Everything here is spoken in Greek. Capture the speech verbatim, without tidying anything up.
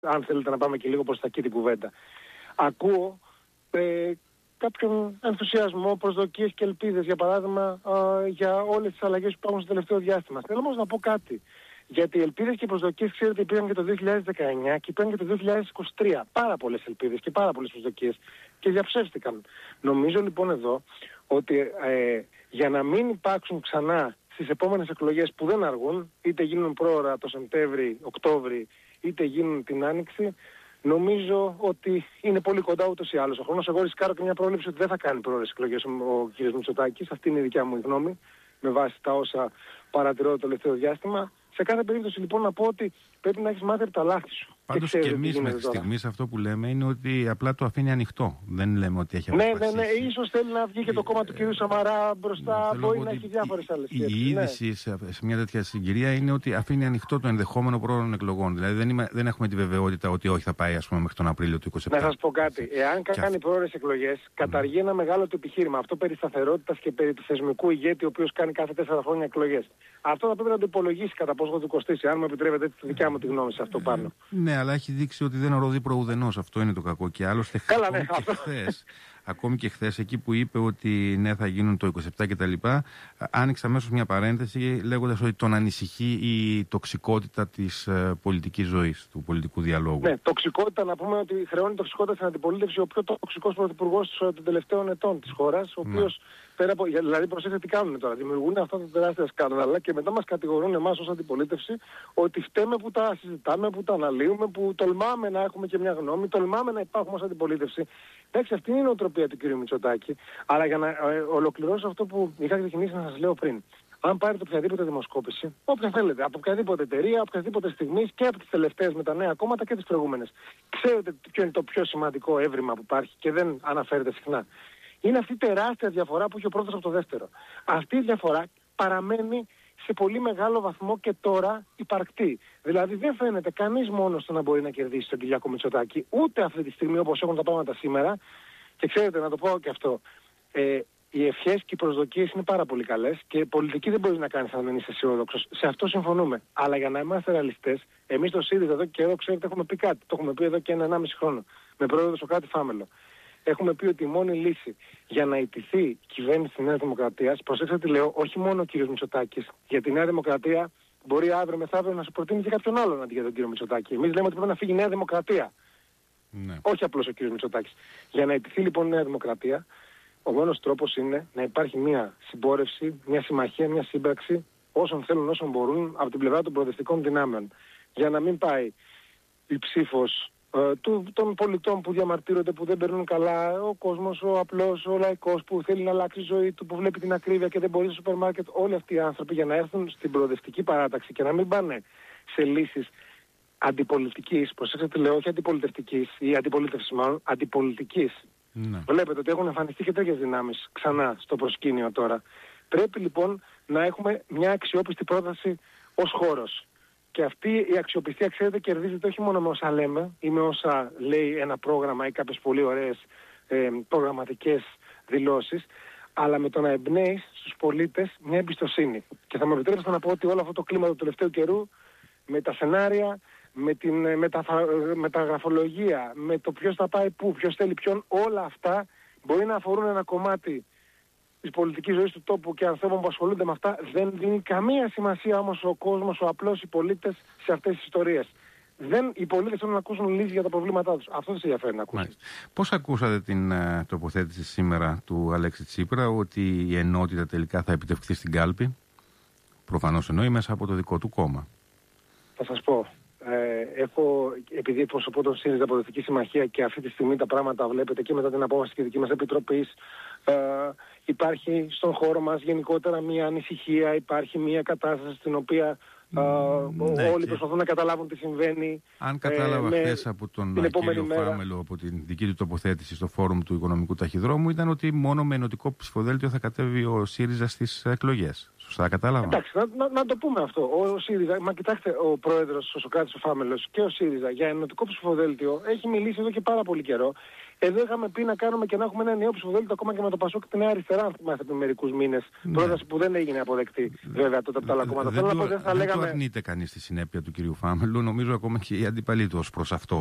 αν θέλετε να πάμε και λίγο προς τα εκεί την κουβέντα. Ακούω ε, κάποιον ενθουσιασμό, προσδοκίες και ελπίδες, για παράδειγμα, ε, για όλες τις αλλαγές που υπάρχουν στο τελευταίο διάστημα. Θέλω όμως να πω κάτι. Γιατί οι ελπίδες και οι προσδοκίες, ξέρετε, υπήρχαν και το δύο χιλιάδες δεκαεννιά και υπήρχαν και το δύο χιλιάδες είκοσι τρία. Πάρα πολλές ελπίδες και πάρα πολλές προσδοκίες και διαψεύστηκαν. Νομίζω λοιπόν εδώ ότι ε, για να μην υπάρξουν ξανά στις επόμενες εκλογές που δεν αργούν, είτε γίνουν πρόωρα το Σεπτέμβρη, Οκτώβρη, είτε γίνουν την Άνοιξη, νομίζω ότι είναι πολύ κοντά ούτως ή άλλως ο χρόνος. Εγώ ρισκάρω και μια πρόληψη ότι δεν θα κάνει πρόωρες εκλογές ο, ο κ. Μητσοτάκης. Αυτή είναι η δικιά μου γνώμη, με βάση τα όσα παρατηρώ το τελευταίο διάστημα. Σε κάθε περίπτωση λοιπόν να πω ότι πρέπει να έχεις μάθει από τα λάθη σου. Πάντως και, και εμείς μέχρι στιγμής αυτό που λέμε είναι ότι απλά το αφήνει ανοιχτό. Δεν λέμε ότι έχει αποφασίσει. Ναι, ναι, ναι. Ίσως θέλει να βγει και το κόμμα του κ. Σαμαρά μπροστά. Μπορεί να έχει διάφορες άλλες σκέψεις. Η είδηση ναι. σε, σε μια τέτοια συγκυρία είναι ότι αφήνει ανοιχτό το ενδεχόμενο πρόωρων εκλογών. Δηλαδή δεν, είμαι, δεν έχουμε τη βεβαιότητα ότι όχι θα πάει, ας πούμε, μέχρι τον Απρίλιο του είκοσι επτά. Να σας πω κάτι. Εάν κάνει πρόωρες εκλογές, καταργεί ένα μεγάλο του επιχείρημα. Αυτό περί σταθερότητας και περί του θεσμικού ηγέτη, ο οποίος κάνει κάθε τέσσερα χρόνια εκλογές. Αυτό θα πρέπει να το υπολογίσει κατά πόσο θα του κοστίσει. Αν μου επιτρέπετε τη δικιά μου τη γνώμη σε αυτό πάνω. Ε, ναι, αλλά έχει δείξει ότι δεν οροδεί προουδενός. Αυτό είναι το κακό. Και άλλωστε Καλά, ακόμη, ναι, και χθες, ακόμη και χθες, εκεί που είπε ότι ναι, θα γίνουν το είκοσι επτά κτλ., άνοιξε αμέσως μια παρένθεση λέγοντας ότι τον ανησυχεί η τοξικότητα της uh, πολιτικής ζωής, του πολιτικού διαλόγου. Ναι, τοξικότητα, να πούμε ότι χρεώνει τοξικότητα στην αντιπολίτευση ο πιο τοξικός πρωθυπουργός των τελευταίων ετών της χώρας, ο οποίος. Ναι. Πέρα από, δηλαδή προσέξτε τι κάνουν τώρα. Δημιουργούν αυτά τα τεράστια σκάνδαλα και μετά μας κατηγορούν εμάς ως αντιπολίτευση ότι φταίμε που τα συζητάμε, που τα αναλύουμε, που τολμάμε να έχουμε και μια γνώμη, τολμάμε να υπάρχουμε ως αντιπολίτευση. Εντάξει, αυτή είναι η νοοτροπία του κ. Μητσοτάκη. Αλλά για να ε, ολοκληρώσω αυτό που είχα ξεκινήσει να σας λέω πριν. Αν πάρετε οποιαδήποτε δημοσκόπηση, όποια θέλετε, από οποιαδήποτε εταιρεία, από οποιαδήποτε στιγμή και από τις τελευταίες με τα νέα κόμματα και τις προηγούμενες. Ξέρετε ποιο είναι το πιο σημαντικό έβριμα που υπάρχει και δεν αναφέρεται συχνά. Είναι αυτή η τεράστια διαφορά που έχει ο πρώτος από το δεύτερο. Αυτή η διαφορά παραμένει σε πολύ μεγάλο βαθμό και τώρα υπαρκτή. Δηλαδή δεν φαίνεται κανείς μόνος του να μπορεί να κερδίσει τον Κυριάκο Μητσοτάκη, ούτε αυτή τη στιγμή όπως έχουν τα πράγματα σήμερα. Και ξέρετε, να το πω και αυτό, ε, οι ευχές και οι προσδοκίες είναι πάρα πολύ καλές και πολιτική δεν μπορεί να κάνει αν δεν είσαι αισιόδοξος. Σε αυτό συμφωνούμε. Αλλά για να είμαστε ρεαλιστές, εμείς το ΣΥΡΙΖΑ εδώ και εδώ, ξέρετε, έχουμε πει κάτι. Το έχουμε πει εδώ και ένα ενάμιση χρόνο. Με πρόεδρο Σωκράτη Φάμελο. Έχουμε πει ότι η μόνη λύση για να ιτηθεί η κυβέρνηση της Νέας Δημοκρατίας, προσέξτε τι λέω, όχι μόνο ο κ. Μητσοτάκης, γιατί η Νέα Δημοκρατία μπορεί αύριο μεθαύριο να σου προτείνει και κάποιον άλλον αντί για τον κ. Μητσοτάκη. Εμείς λέμε ότι πρέπει να φύγει η Νέα Δημοκρατία. Ναι. Όχι απλώς ο κ. Μητσοτάκης. Για να ιτηθεί λοιπόν η Νέα Δημοκρατία, ο μόνος τρόπος είναι να υπάρχει μια συμπόρευση, μια συμμαχία, μια σύμπραξη όσων θέλουν, όσων μπορούν από την πλευρά των προοδευτικών δυνάμεων. Για να μην πάει η ψήφος Uh, του, των πολιτών που διαμαρτύρονται, που δεν περνούν καλά, ο κόσμος, ο απλός, ο λαϊκός που θέλει να αλλάξει η ζωή του, που βλέπει την ακρίβεια και δεν μπορεί στο σούπερ μάρκετ, όλοι αυτοί οι άνθρωποι για να έρθουν στην προοδευτική παράταξη και να μην πάνε σε λύσεις αντιπολιτικής, προσέξτε τι λέω, όχι αντιπολιτευτικής ή αντιπολίτευσης μάλλον, αντιπολιτικής. Ναι. Βλέπετε ότι έχουν εμφανιστεί και τέτοιες δυνάμεις ξανά στο προσκήνιο τώρα. Πρέπει λοιπόν να έχουμε μια αξιόπιστη πρόταση ως χώρος. Και αυτή η αξιοπιστία, ξέρετε, κερδίζεται όχι μόνο με όσα λέμε ή με όσα λέει ένα πρόγραμμα ή κάποιες πολύ ωραίες ε, προγραμματικές δηλώσεις, αλλά με το να εμπνέεις στους πολίτες μια εμπιστοσύνη. Και θα μου επιτρέψετε να πω ότι όλο αυτό το κλίμα του τελευταίου καιρού, με τα σενάρια, με την μεταφα... μεταγραφολογία, με το ποιος θα πάει πού, ποιος θέλει ποιον, όλα αυτά μπορεί να αφορούν ένα κομμάτι της πολιτικής ζωής του τόπου και ανθρώπων που ασχολούνται με αυτά. Δεν δίνει καμία σημασία όμως ο κόσμος, ο απλός, οι πολίτες σε αυτές τις ιστορίες. Δεν, οι πολίτες θέλουν να ακούσουν λύσεις για τα προβλήματά τους. Αυτό δεν σε ενδιαφέρει να ακούσει. Πώς ακούσατε την uh, τοποθέτηση σήμερα του Αλέξη Τσίπρα ότι η ενότητα τελικά θα επιτευχθεί στην κάλπη? Προφανώς εννοεί μέσα από το δικό του κόμμα. Θα σας πω. Ε, έχω, επειδή εκπροσωπώ τον ΣΥΡΙΖΑ Προοδευτική Συμμαχία και αυτή τη στιγμή τα πράγματα βλέπετε και μετά την απόφαση της δική μας επιτροπής, ε, υπάρχει στον χώρο μας γενικότερα μια ανησυχία, υπάρχει μια κατάσταση στην οποία ε, ναι, όλοι και... προσπαθούν να καταλάβουν τι συμβαίνει. Αν κατάλαβα ε, χθες από τον κύριο Φάμελο, από την δική του τοποθέτηση στο φόρουμ του Οικονομικού Ταχυδρόμου, ήταν ότι μόνο με ενωτικό ψηφοδέλτιο θα κατέβει ο ΣΥΡΙΖΑ στις εκλογές. Σωστά κατάλαβα. Εντάξει, να, να, να το πούμε αυτό. Ο ΣΥΡΙΖΑ, μα κοιτάξτε, ο πρόεδρος, ο Σωκράτης ο Φάμελος και ο ΣΥΡΙΖΑ για ενωτικό ψηφοδέλτιο έχει μιλήσει εδώ και πάρα πολύ καιρό. Εδώ είχαμε πει να κάνουμε και να έχουμε ένα νέο ψηφοδέλτιο ακόμα και με το ΠΑΣΟΚ και τη Νέα Αριστερά, αν θυμάστε πριν μερικούς μήνες. Ναι. Πρόταση που δεν έγινε αποδεκτή βέβαια τότε από τα άλλα κόμματα. Δεν, το, δεν, δεν λέγαμε... το αρνείται κανείς τη συνέπεια του κυρίου Φάμελου. Νομίζω ακόμα και οι αντιπαλοί του ως προς αυτό.